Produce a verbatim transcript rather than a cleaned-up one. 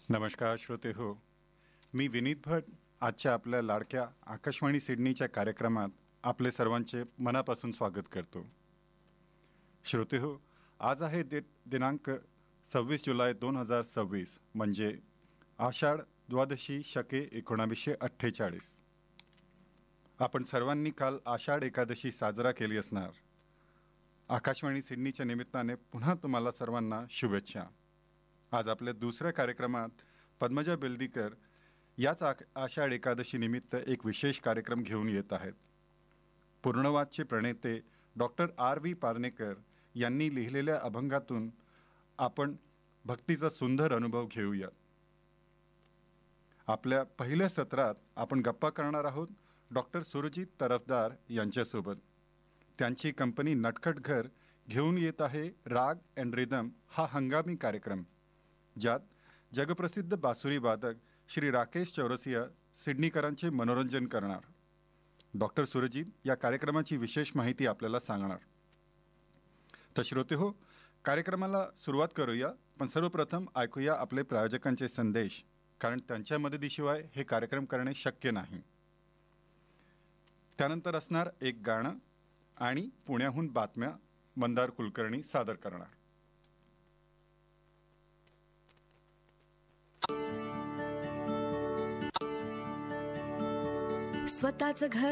नमस्कार श्रोते हो, मी विनीत भट आजच्या आपल्या लाडक्या आकाशवाणी सिडनीच्या कार्यक्रमात आपले सर्वांचे मनापासून स्वागत करतो. श्रोते हो, आज आहे दि दिनांक सव्वीस जुलै दोन हजार सव्वीस म्हणजे आषाढ द्वादशी शके एकोणावीसशे अठ्ठेचाळीस. आपण सर्वांनी काल आषाढ एकादशी साजरा केली असणार. आकाशवाणी सिडनीच्या निमित्ताने पुन्हा तुम्हाला सर्वांना शुभेच्छा. आज आपल्या दुसऱ्या कार्यक्रमात पद्मजा बेलदीकर याच आ आषाढ एकादशी निमित्त एक विशेष कार्यक्रम घेऊन येत आहेत. पूर्णवादचे प्रणेते डॉक्टर आर व्ही पार्नेकर यांनी लिहिलेल्या अभंगातून आपण भक्तीचा सुंदर अनुभव घेऊया. आपल्या पहिल्या सत्रात आपण गप्पा करणार आहोत डॉक्टर सुरजीत तरफदार यांच्यासोबत. त्यांची कंपनी नटखट घर घेऊन येत आहे राग अँड रिदम हा हंगामी कार्यक्रम, ज्यात जगप्रसिद्ध बासुरी वादक श्री राकेश चौरसिया सिडनीकरांचे मनोरंजन करणार. डॉक्टर सुरजीत या कार्यक्रमाची विशेष माहिती आपल्याला सांगणार. तर श्रोते हो, कार्यक्रमाला सुरुवात करूया, पण सर्वप्रथम ऐकूया आपले प्रायोजकांचे संदेश, कारण त्यांच्या मदतीशिवाय हे कार्यक्रम करणे शक्य नाही. त्यानंतर असणार एक गाणं आणि पुण्याहून बातम्या मंदार कुलकर्णी सादर करणार. स्वतःचं घर